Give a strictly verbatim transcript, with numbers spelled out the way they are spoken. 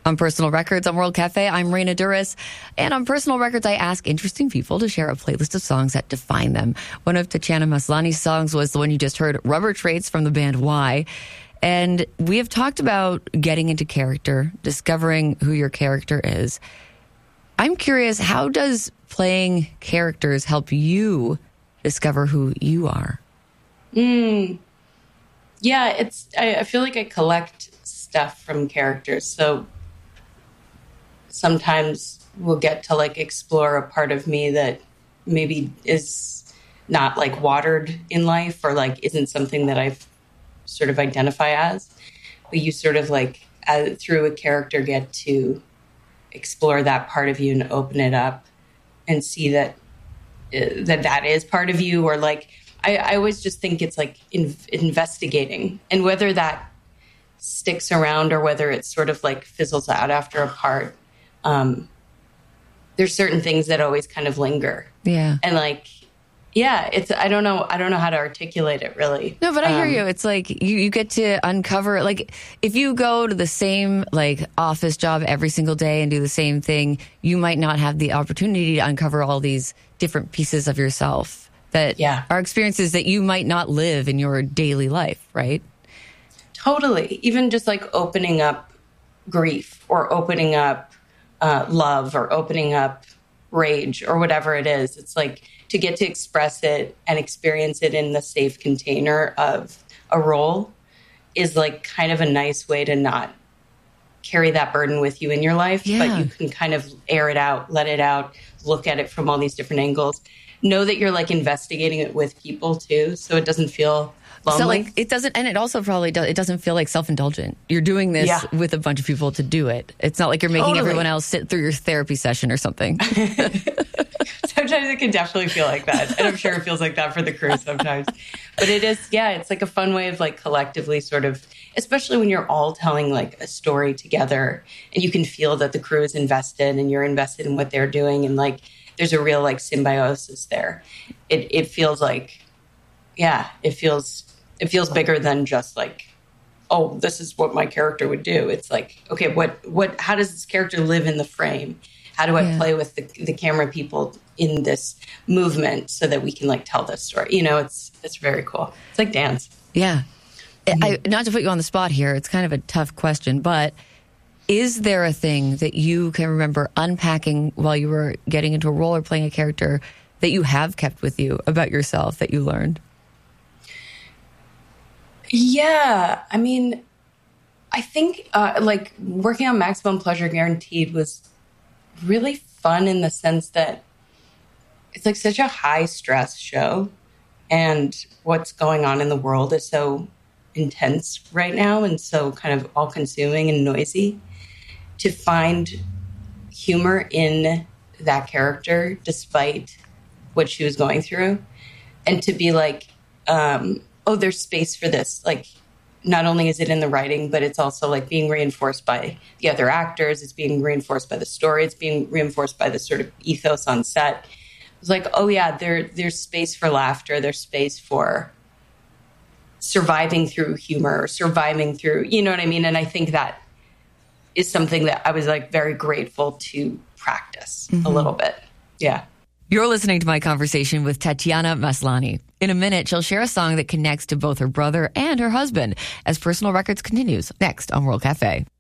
On Personal Records, on World Cafe, I'm Raina Duras. And on Personal Records, I ask interesting people to share a playlist of songs that define them. One of Tatiana Maslany's songs was the one you just heard, Rubber Traits, from the band Y. And we have talked about getting into character, discovering who your character is. I'm curious, how does playing characters help you discover who you are? Mm. Yeah, it's. I, I feel like I collect stuff from characters. So sometimes we'll get to like explore a part of me that maybe is not like watered in life or like isn't something that I've sort of identify as. But you sort of like as, through a character get to explore that part of you and open it up and see that uh, that that is part of you. Or like I, I always just think it's like in, investigating, and whether that sticks around or whether it sort of like fizzles out after a part. Um, there's certain things that always kind of linger. Yeah. And like, yeah, it's, I don't know. I don't know how to articulate it really. No, but I hear Um, you. It's like you, you get to uncover, like if you go to the same like office job every single day and do the same thing, you might not have the opportunity to uncover all these different pieces of yourself that Yeah. are experiences that you might not live in your daily life, right? Totally. Even just like opening up grief or opening up uh, love or opening up rage or whatever it is. It's like to get to express it and experience it in the safe container of a role is like kind of a nice way to not carry that burden with you in your life, Yeah. but you can kind of air it out, let it out, look at it from all these different angles. Know that you're like investigating it with people too, so it doesn't feel lonely. So like it doesn't, and it also probably does, it doesn't feel like self-indulgent. You're doing this Yeah. with a bunch of people to do it. It's not like you're making Totally. everyone else sit through your therapy session or something. Sometimes it can definitely feel like that. And I'm sure it feels like that for the crew sometimes. But it is, yeah, it's like a fun way of like collectively sort of, especially when you're all telling like a story together and you can feel that the crew is invested and you're invested in what they're doing. And like, there's a real like symbiosis there. It it feels like, yeah, it feels, it feels bigger than just like, oh, this is what my character would do. It's like, okay, what, what, how does this character live in the frame? How do I Yeah. play with the, the camera people in this movement so that we can like tell this story? You know, it's it's very cool. It's like dance. Yeah. I, not to put you on the spot here, it's kind of a tough question, but is there a thing that you can remember unpacking while you were getting into a role or playing a character that you have kept with you about yourself that you learned? Yeah, I mean, I think uh, like working on Maximum Pleasure Guaranteed was really fun in the sense that it's like such a high stress show, and what's going on in the world is so intense right now and so kind of all consuming and noisy. To find humor in that character despite what she was going through, and to be like, um, oh, there's space for this. Like, not only is it in the writing, but it's also like being reinforced by the other actors. It's being reinforced by the story. It's being reinforced by the sort of ethos on set. It's like, oh yeah, there there's space for laughter. There's space for surviving through humor, surviving through, you know what I mean? And I think that is something that I was like very grateful to practice mm-hmm. a little bit. Yeah. You're listening to my conversation with Tatiana Maslany. In a minute, she'll share a song that connects to both her brother and her husband as Personal Records continues next on World Cafe.